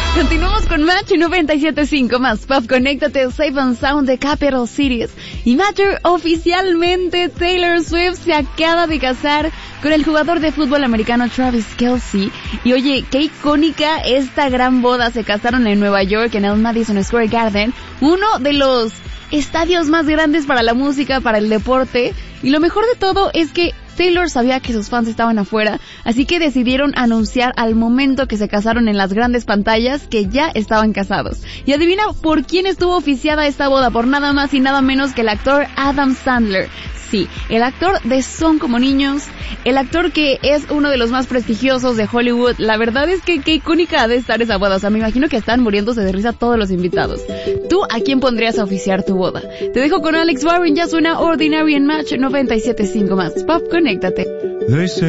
Continuamos con Match 97.5 más Pop. Conéctate, Safe and Sound de Capital Cities. Y Matter, oficialmente Taylor Swift se acaba de casar con el jugador de fútbol americano Travis Kelce. Y oye, qué icónica esta gran boda. Se casaron en Nueva York, en el Madison Square Garden, uno de los estadios más grandes para la música, para el deporte. Y lo mejor de todo es que Taylor sabía que sus fans estaban afuera, así que decidieron anunciar al momento que se casaron en las grandes pantallas que ya estaban casados. Y adivina por quién estuvo oficiada esta boda, por nada más y nada menos que el actor Adam Sandler. Sí, el actor de Son como niños, el actor que es uno de los más prestigiosos de Hollywood. La verdad es que qué icónica ha de estar esa boda. O sea, me imagino que están muriéndose de risa todos los invitados. ¿Tú a quién pondrías a oficiar tu boda? Te dejo con Alex Warren, ya suena Ordinary en Match 97.5 más Pop. Conéctate.